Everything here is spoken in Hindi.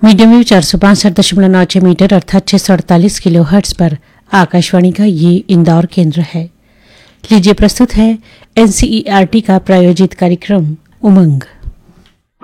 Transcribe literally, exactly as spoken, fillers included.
मीडियम वेव चार सौ बासठ दशमलव नौ छह मीटर अर्थात छह सौ अड़तालीस किलो हर्ट्ज पर आकाशवाणी का ये इंदौर केंद्र है। लीजिए प्रस्तुत है एनसीईआरटी का प्रायोजित कार्यक्रम उमंग।